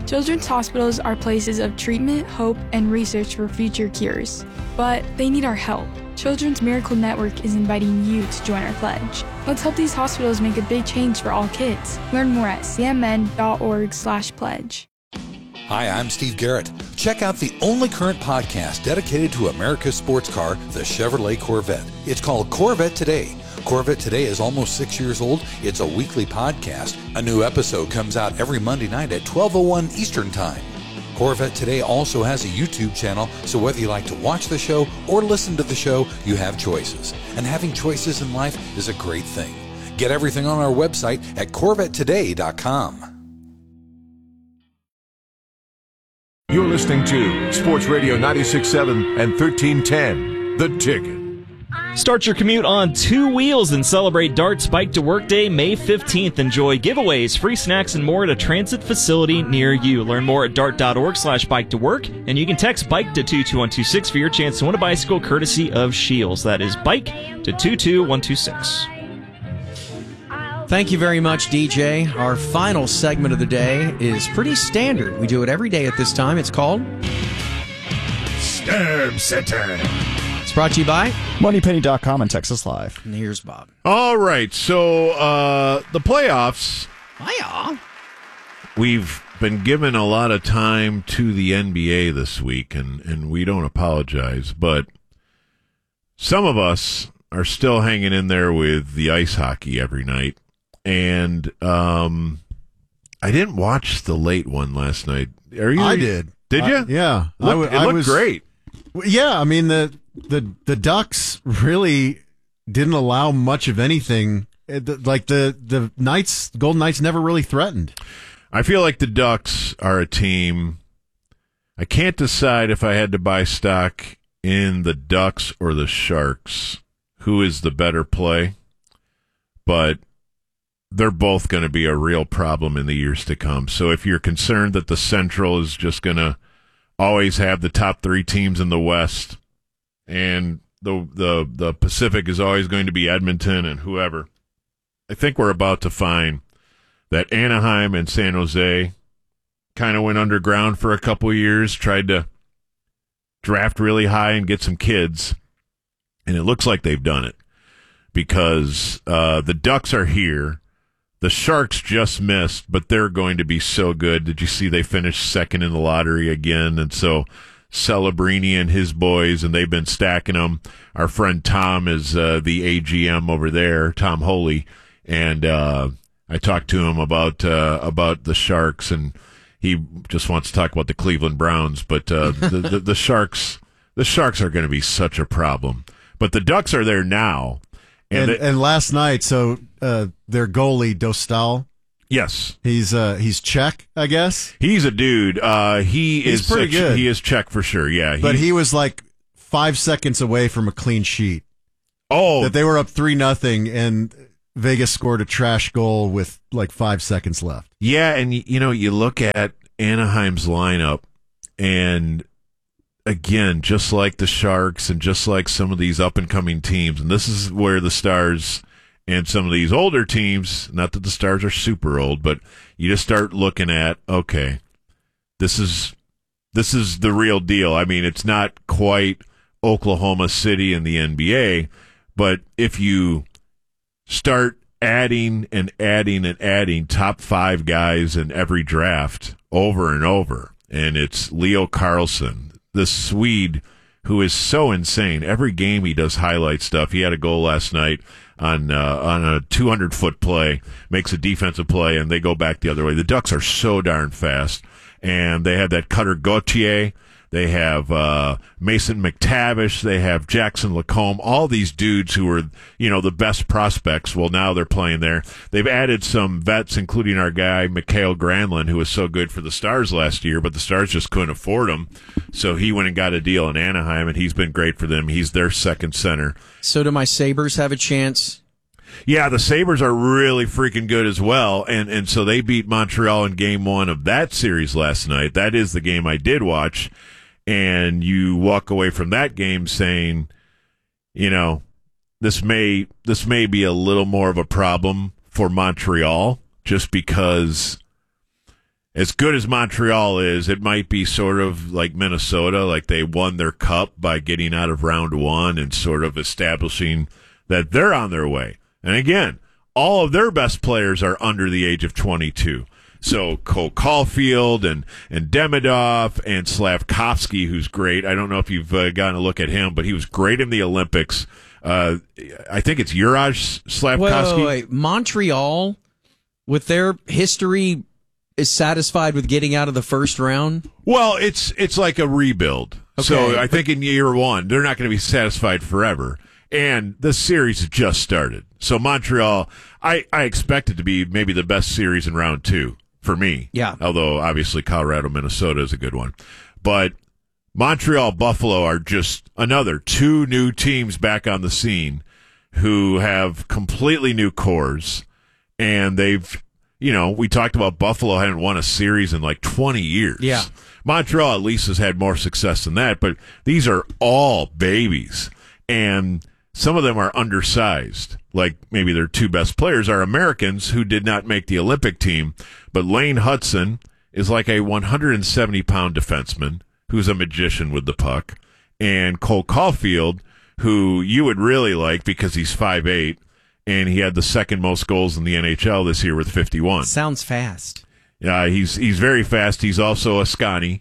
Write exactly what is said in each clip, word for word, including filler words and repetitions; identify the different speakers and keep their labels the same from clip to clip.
Speaker 1: Children's hospitals are places of treatment, hope, and research for future cures. But they need our help. Children's Miracle Network is inviting you to join our pledge. Let's help these hospitals make a big change for all kids. Learn more at c m n dot org slash pledge.
Speaker 2: Hi, I'm Steve Garrett. Check out the only current podcast dedicated to America's sports car, the Chevrolet Corvette. It's called Corvette Today. Corvette Today is almost six years old. It's a weekly podcast. A new episode comes out every Monday night at twelve oh one Eastern Time. Corvette Today also has a YouTube channel, so whether you like to watch the show or listen to the show, you have choices. And having choices in life is a great thing. Get everything on our website at corvette today dot com.
Speaker 3: You're listening to Sports Radio ninety-six point seven and thirteen ten, The Ticket.
Speaker 4: Start your commute on two wheels and celebrate DART's Bike to Work Day May fifteenth. Enjoy giveaways, free snacks, and more at a transit facility near you. Learn more at dart dot org slash bike to work, and you can text BIKE to two two one two six for your chance to win a bicycle courtesy of Shields. That is BIKE to two two one two six.
Speaker 5: Thank you very much, D J. Our final segment of the day is pretty standard. We do it every day at this time. It's called
Speaker 3: Sturm Center.
Speaker 5: It's brought to you by
Speaker 6: money penny dot com and Texas Live.
Speaker 5: And here's Bob.
Speaker 7: All right, so uh, the playoffs.
Speaker 5: Hiya.
Speaker 7: We've been given a lot of time to the N B A this week, and, and we don't apologize, but some of us are still hanging in there with the ice hockey every night. And um, I didn't watch the late one last night. Are you?
Speaker 8: I did.
Speaker 7: Did you?
Speaker 8: Uh, yeah.
Speaker 7: Looked, I w- it looked
Speaker 8: I was,
Speaker 7: great.
Speaker 8: Yeah, I mean, the, the, the Ducks really didn't allow much of anything. Like, the, the Knights, Golden Knights never really threatened.
Speaker 7: I feel like the Ducks are a team. I can't decide if I had to buy stock in the Ducks or the Sharks. Who is the better play? But they're both going to be a real problem in the years to come. So if you're concerned that the Central is just going to always have the top three teams in the West and the the the Pacific is always going to be Edmonton and whoever, I think we're about to find that Anaheim and San Jose kind of went underground for a couple of years, tried to draft really high and get some kids, and it looks like they've done it because uh, the Ducks are here. The Sharks just missed, but they're going to be so good. Did you see they finished second in the lottery again? And so Celebrini and his boys, and they've been stacking them. Our friend Tom is uh, the A G M over there, Tom Holy, and uh, I talked to him about uh, about the Sharks, and he just wants to talk about the Cleveland Browns. But uh, the, the, the Sharks, the Sharks are going to be such a problem. But the Ducks are there now.
Speaker 8: And
Speaker 7: And,
Speaker 8: and,
Speaker 7: it,
Speaker 8: last night, so uh, their goalie, Dostal,
Speaker 7: yes,
Speaker 8: he's uh, he's Czech, I guess.
Speaker 7: he's a dude. Uh, he
Speaker 8: He's
Speaker 7: is
Speaker 8: pretty
Speaker 7: a-
Speaker 8: good.
Speaker 7: He is Czech for sure. Yeah,
Speaker 8: But he was like five seconds away from a clean sheet.
Speaker 7: oh
Speaker 8: That they were up three nothing, and Vegas scored a trash goal with like five seconds left.
Speaker 7: yeah, and y- you know you look at Anaheim's lineup, and again, just like the Sharks and just like some of these up and coming teams, and this is where the Stars and some of these older teams, not that the Stars are super old, but you just start looking at, okay, this is this is the real deal. I mean, it's not quite Oklahoma City in the N B A, but if you start adding and adding and adding top five guys in every draft over and over, and it's Leo Carlsson, the Swede, who is so insane. Every game he does highlight stuff. He had a goal last night on uh, on a two hundred foot play, makes a defensive play, and they go back the other way. The Ducks are so darn fast, and they have that Cutter Gauthier. They have uh, Mason McTavish. They have Jackson Lacombe. All these dudes who are, you know, the best prospects. Well, now they're playing there. They've added some vets, including our guy, Mikhail Granlund, who was so good for the Stars last year, but the Stars just couldn't afford him. So he went and got a deal in Anaheim, and he's been great for them. He's their second center.
Speaker 5: So do my Sabres have a chance?
Speaker 7: Yeah, the Sabres are really freaking good as well, and, and so they beat Montreal in game one of that series last night. That is the game I did watch. And you walk away from that game saying, you know, this may this may be a little more of a problem for Montreal, just because as good as Montreal is, it might be sort of like Minnesota, like they won their cup by getting out of round one and sort of establishing that they're on their way. And again, all of their best players are under the age of twenty-two. So Cole Caulfield and, and Demidov and Slavkovsky, who's great. I don't know if you've uh, gotten a look at him, but he was great in the Olympics. Uh, I think it's Juraj Slavkovsky.
Speaker 5: Wait, wait, wait. Montreal, with their history, is satisfied with getting out of the first round?
Speaker 7: Well, it's it's like a rebuild.
Speaker 5: Okay.
Speaker 7: So I think in year one, they're not going to be satisfied forever. And the series has just started. So Montreal, I, I expect it to be maybe the best series in round two for me.
Speaker 5: Yeah.
Speaker 7: Although, obviously, Colorado, Minnesota is a good one. But Montreal, Buffalo are just another two new teams back on the scene who have completely new cores. And they've, you know, we talked about Buffalo hadn't won a series in like twenty years.
Speaker 5: Yeah.
Speaker 7: Montreal at least has had more success than that, but these are all babies. And some of them are undersized. Like maybe their two best players are Americans who did not make the Olympic team. But Lane Hudson is like a one hundred seventy pound defenseman who's a magician with the puck. And Cole Caulfield, who you would really like because he's five eight, and he had the second most goals in the N H L this year with fifty-one.
Speaker 5: Sounds fast.
Speaker 7: Yeah, he's he's very fast. He's also a Scotty.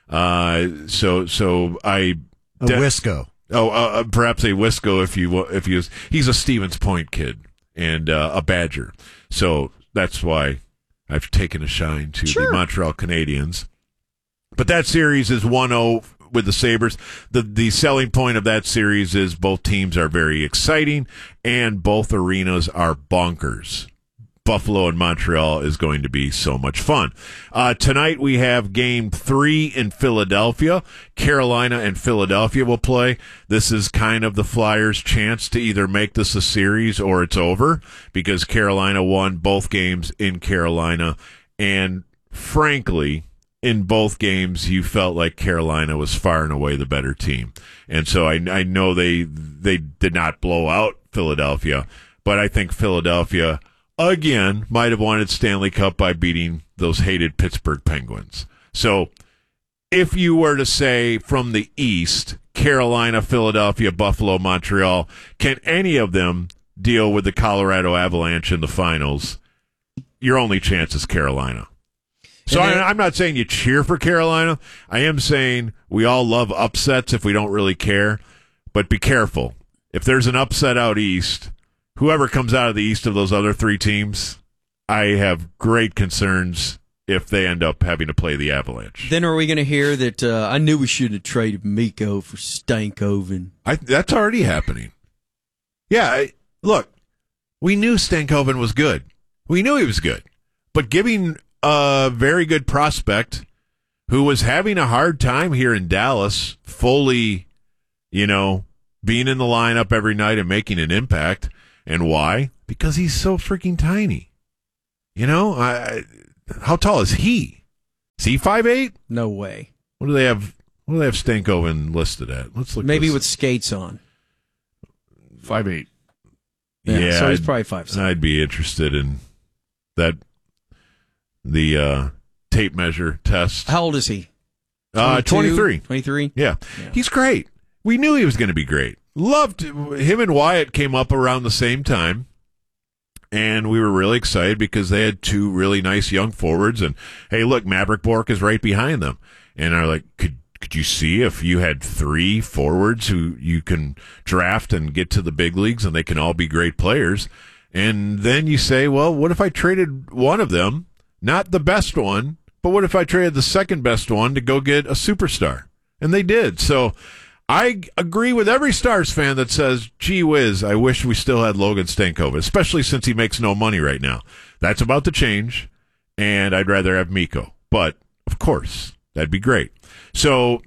Speaker 7: Uh, so so I
Speaker 8: a
Speaker 7: de-
Speaker 8: Wisco.
Speaker 7: Oh, uh, perhaps a Wisco if you if you he's a Stevens Point kid and uh, a Badger. So that's why I've taken a shine to
Speaker 5: Sure.
Speaker 7: the Montreal Canadiens. But that series is one oh with the Sabres. The the selling point of that series is both teams are very exciting and both arenas are bonkers. Buffalo and Montreal is going to be so much fun. Uh, tonight we have game three in Philadelphia. Carolina and Philadelphia will play. This is kind of the Flyers' chance to either make this a series or it's over because Carolina won both games in Carolina. And frankly, in both games, you felt like Carolina was far and away the better team. And so I, I know they they did not blow out Philadelphia, but I think Philadelphia again, might have won its Stanley Cup by beating those hated Pittsburgh Penguins. So if you were to say from the East, Carolina, Philadelphia, Buffalo, Montreal, can any of them deal with the Colorado Avalanche in the finals? Your only chance is Carolina. So
Speaker 5: then,
Speaker 7: I, I'm not saying you cheer for Carolina. I am saying we all love upsets if we don't really care. But be careful. If there's an upset out East, whoever comes out of the East of those other three teams, I have great concerns if they end up having to play the Avalanche.
Speaker 5: Then are we going to hear that uh, I knew we shouldn't have traded Mikko for Stankoven?
Speaker 7: I, that's already happening. Yeah, I, look, we knew Stankoven was good. We knew he was good. But giving a very good prospect who was having a hard time here in Dallas fully, you know, being in the lineup every night and making an impact. And why? Because he's so freaking tiny. You know, I, how tall is he? Is he five eight?
Speaker 5: No way.
Speaker 7: What do they have? What do they have Stankoven listed at? Let's look.
Speaker 5: Maybe
Speaker 7: this.
Speaker 5: with skates on.
Speaker 7: five eight.
Speaker 5: Yeah,
Speaker 7: Yeah,
Speaker 5: so he's
Speaker 7: I'd,
Speaker 5: probably five seven.
Speaker 7: I'd be interested in that. The uh, tape measure test.
Speaker 5: How old is he?
Speaker 7: Uh, twenty-three.
Speaker 5: twenty-three?
Speaker 7: Yeah.
Speaker 5: Yeah.
Speaker 7: He's great. We knew he was going to be great. Loved him and Wyatt came up around the same time, and we were really excited because they had two really nice young forwards. And hey, look, Maverick Bourque is right behind them. And are like, could could you see if you had three forwards who you can draft and get to the big leagues, and they can all be great players? And then you say, well, what if I traded one of them, not the best one, but what if I traded the second best one to go get a superstar? And they did. So I agree with every Stars fan that says, gee whiz, I wish we still had Logan Stankoven, especially since he makes no money right now. That's about to change, and I'd rather have Mikko. But, of course, that'd be great. So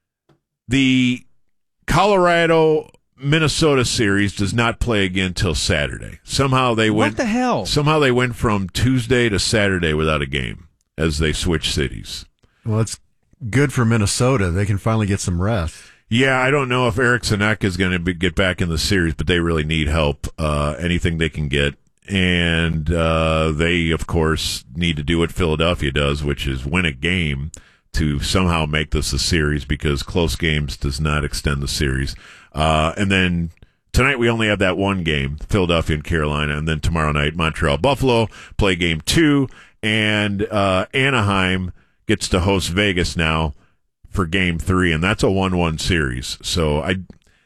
Speaker 7: the Colorado-Minnesota series does not play again till Saturday. Somehow they went.
Speaker 5: What the hell?
Speaker 7: Somehow they went from Tuesday to Saturday without a game as they switch cities.
Speaker 8: Well, it's good for Minnesota. They can finally get some rest.
Speaker 7: Yeah, I don't know if Eric Sinek is going to be, get back in the series, but they really need help. Uh, anything they can get. and uh, they, of course, need to do what Philadelphia does, which is win a game to somehow make this a series, because close games does not extend the series. Uh, and then tonight we only have that one game, Philadelphia and Carolina, and then tomorrow night Montreal Buffalo play game two, and uh, Anaheim gets to host Vegas now for game three, and that's a one one series. So I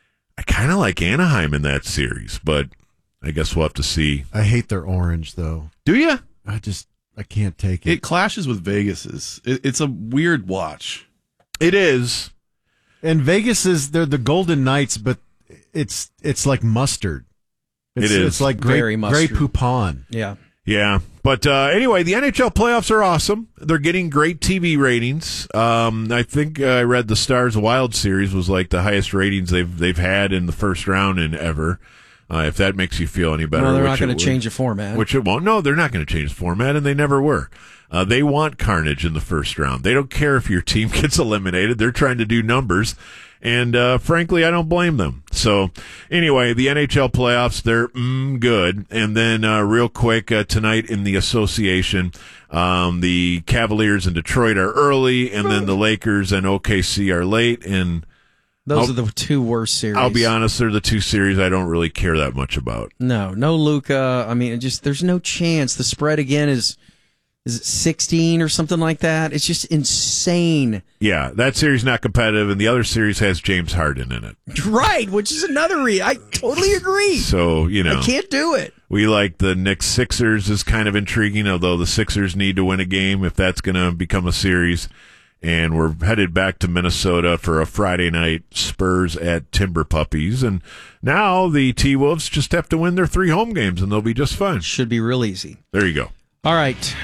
Speaker 7: I kind of like Anaheim in that series, but I guess we'll have to see.
Speaker 8: I hate their orange, though.
Speaker 7: Do you?
Speaker 8: I just I can't take it.
Speaker 9: It clashes with Vegas's. It, it's a weird watch.
Speaker 7: It is.
Speaker 8: And Vegas is they're the Golden Knights, but it's it's like mustard. It's,
Speaker 7: it is.
Speaker 8: It's like Grey,
Speaker 5: Very
Speaker 8: Grey
Speaker 5: mustard.
Speaker 8: Poupon.
Speaker 5: Yeah.
Speaker 7: Yeah. But uh, anyway, the N H L playoffs are awesome. They're getting great T V ratings. Um, I think uh, I read the Stars Wild series was like the highest ratings they've they've had in the first round in ever. Uh, if that makes you feel any better.
Speaker 5: No, they're
Speaker 7: which
Speaker 5: not going
Speaker 7: it
Speaker 5: to
Speaker 7: would-
Speaker 5: change the format.
Speaker 7: Which it won't. No, they're not going to change the format, and they never were. Uh, they want carnage in the first round. They don't care if your team gets eliminated. They're trying to do numbers. And uh, frankly, I don't blame them. So anyway, the N H L playoffs, they're mm, good. And then uh, real quick, uh, tonight in the association, um, the Cavaliers and Detroit are early, and then the Lakers and O K C are late. And
Speaker 5: Those
Speaker 7: I'll-
Speaker 5: are the two worst series.
Speaker 7: I'll be honest, they're the two series I don't really care that much about.
Speaker 5: No, no Luka. I mean, it just there's no chance. The spread again is is it sixteen or something like that? It's just insane.
Speaker 7: Yeah, that series not competitive, and the other series has James Harden in it.
Speaker 5: Right, which is another reason. I totally agree.
Speaker 7: So, you know.
Speaker 5: I can't do it.
Speaker 7: We like the Knicks Sixers is kind of intriguing, although the Sixers need to win a game if that's going to become a series. And we're headed back to Minnesota for a Friday night Spurs at Timber Puppies. And now the T-Wolves just have to win their three home games, and they'll be just fine.
Speaker 5: Should be real easy.
Speaker 7: There you go.
Speaker 5: All right.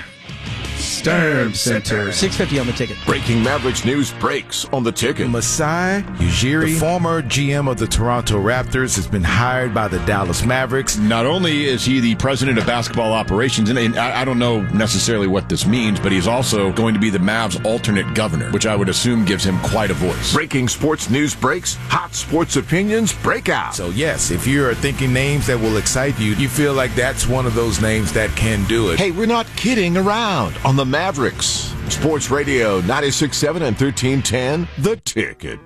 Speaker 10: Stern Center.
Speaker 5: six fifty on the ticket.
Speaker 3: Breaking Mavericks news breaks on the ticket.
Speaker 10: Masai Ujiri, the former G M of the Toronto Raptors, has been hired by the Dallas Mavericks.
Speaker 11: Not only is he the president of basketball operations, and I, I don't know necessarily what this means, but he's also going to be the Mavs' alternate governor, which I would assume gives him quite a voice.
Speaker 3: Breaking sports news breaks, hot sports opinions break out.
Speaker 10: So yes, if you're thinking names that will excite you, you feel like that's one of those names that can do it.
Speaker 3: Hey, we're not kidding around on the Mavericks. Sports Radio ninety-six point seven and thirteen ten, The Ticket.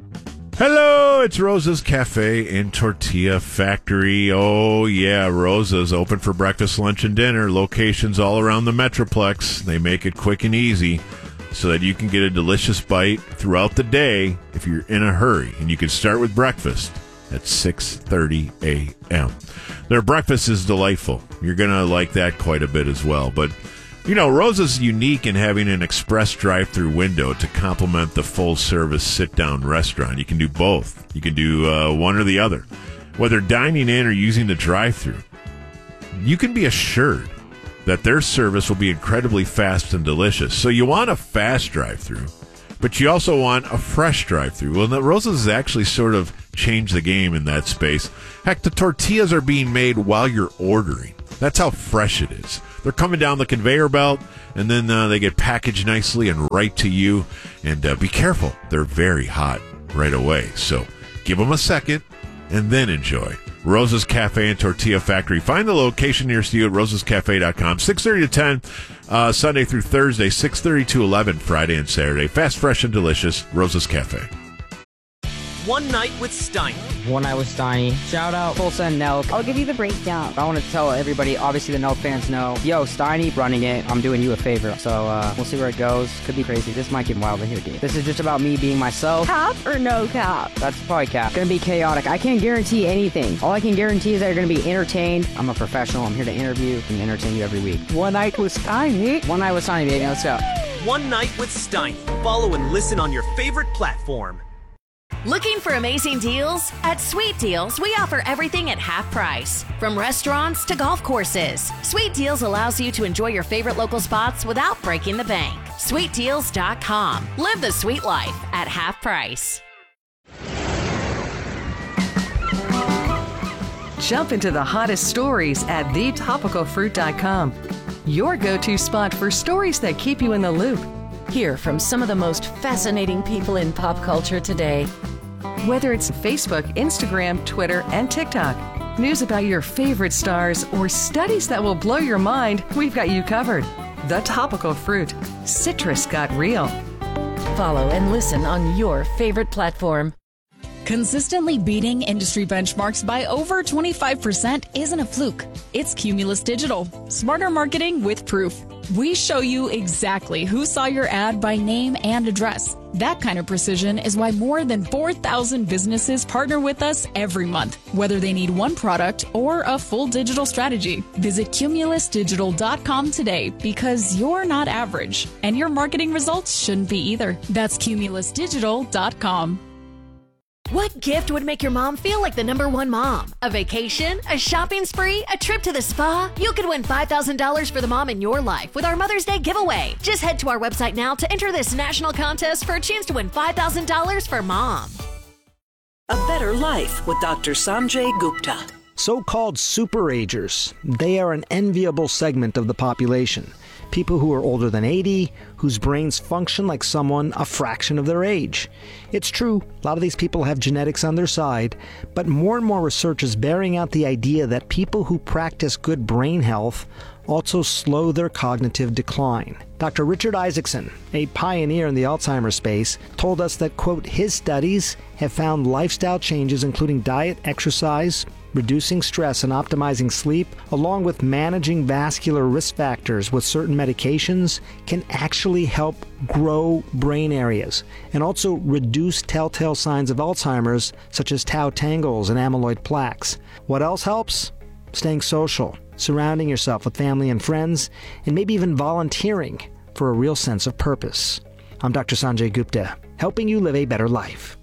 Speaker 7: Hello, it's Rosa's Cafe and Tortilla Factory. Oh, yeah, Rosa's open for breakfast, lunch, and dinner. Locations all around the Metroplex. They make it quick and easy so that you can get a delicious bite throughout the day if you're in a hurry. And you can start with breakfast at six thirty a.m. Their breakfast is delightful. You're going to like that quite a bit as well. But, you know, Rosa's unique in having an express drive-through window to complement the full-service sit-down restaurant. You can do both. You can do uh, one or the other. Whether dining in or using the drive-through, you can be assured that their service will be incredibly fast and delicious. So you want a fast drive-through, but you also want a fresh drive-through. Well, Rosa's has actually sort of changed the game in that space. Heck, the tortillas are being made while you're ordering. That's how fresh it is. They're coming down the conveyor belt, and then uh, they get packaged nicely and right to you. And uh, be careful. They're very hot right away. So give them a second, and then enjoy. Rosa's Cafe and Tortilla Factory. Find the location nearest you at rosas cafe dot com. six thirty to ten, uh, Sunday through Thursday, six thirty to eleven, Friday and Saturday. Fast, fresh, and delicious. Rosa's Cafe.
Speaker 12: One Night with Steiny.
Speaker 13: One Night with Steiny. Shout out Tulsa and Nelk. I'll give you the breakdown. I want to tell everybody, obviously the Nelk fans know, yo, Steiny running it. I'm doing you a favor. So uh, we'll see where it goes. Could be crazy. This might get wild in here, dude. This is just about me being myself. Cap or no cap? That's probably cap. Gonna be chaotic. I can't guarantee anything. All I can guarantee is that you're gonna be entertained. I'm a professional. I'm here to interview and entertain you every week. One Night with Steiny. One Night with Steiny, baby. Let's go.
Speaker 12: One Night with Steiny. Follow and listen on your favorite platform.
Speaker 14: Looking for amazing deals? At Sweet Deals, we offer everything at half price. From restaurants to golf courses, Sweet Deals allows you to enjoy your favorite local spots without breaking the bank. sweet deals dot com. Live the sweet life at half price.
Speaker 15: Jump into the hottest stories at the topical fruit dot com. Your go-to spot for stories that keep you in the loop.
Speaker 16: Hear from some of the most fascinating people in pop culture today.
Speaker 15: Whether it's Facebook, Instagram, Twitter, and TikTok, news about your favorite stars, or studies that will blow your mind, we've got you covered. The Topical Fruit. Citrus got real.
Speaker 16: Follow and listen on your favorite platform.
Speaker 17: Consistently beating industry benchmarks by over twenty-five percent isn't a fluke. It's Cumulus Digital. Smarter marketing with proof. We show you exactly who saw your ad by name and address. That kind of precision is why more than four thousand businesses partner with us every month, whether they need one product or a full digital strategy. Visit cumulus digital dot com today, because you're not average, and your marketing results shouldn't be either. That's cumulus digital dot com.
Speaker 14: What gift would make your mom feel like the number one mom? A vacation? A shopping spree? A trip to the spa? You could win five thousand dollars for the mom in your life with our Mother's Day giveaway. Just head to our website now to enter this national contest for a chance to win five thousand dollars for mom.
Speaker 18: A Better Life with Doctor Sanjay Gupta.
Speaker 19: So-called superagers. They are an enviable segment of the population. People who are older than eighty, whose brains function like someone a fraction of their age. It's true, a lot of these people have genetics on their side, but more and more research is bearing out the idea that people who practice good brain health also slow their cognitive decline. Doctor Richard Isaacson, a pioneer in the Alzheimer's space, told us that, quote, his studies have found lifestyle changes including diet, exercise, reducing stress and optimizing sleep, along with managing vascular risk factors with certain medications, can actually help grow brain areas and also reduce telltale signs of Alzheimer's, such as tau tangles and amyloid plaques. What else helps? Staying social, surrounding yourself with family and friends, and maybe even volunteering for a real sense of purpose. I'm Doctor Sanjay Gupta, helping you live a better life.